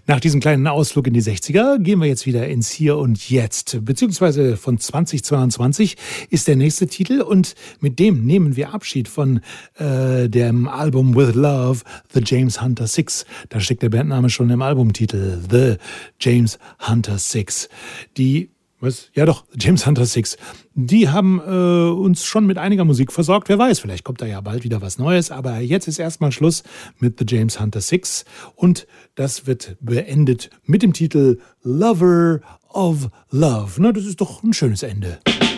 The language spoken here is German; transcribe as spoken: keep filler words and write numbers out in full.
Nach diesem kleinen Ausflug in die sechziger gehen wir jetzt wieder ins Hier und Jetzt. Beziehungsweise von zweitausendzweiundzwanzig ist der nächste Titel und mit dem nehmen wir Abschied von äh, dem Album With Love, The James Hunter Six. Da steckt der Bandname schon im Albumtitel, The James Hunter Six. Die Was? Ja doch, James Hunter Six. Die haben äh, uns schon mit einiger Musik versorgt. Wer weiß, vielleicht kommt da ja bald wieder was Neues. Aber jetzt ist erstmal Schluss mit The James Hunter Six. Und das wird beendet mit dem Titel Lover of Love. Na, das ist doch ein schönes Ende.